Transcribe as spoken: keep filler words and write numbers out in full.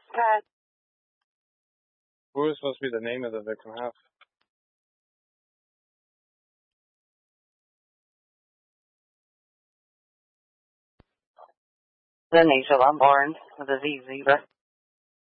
Pat. Who is supposed to be the name of the victim have? Denisha Lombard with a Z zebra.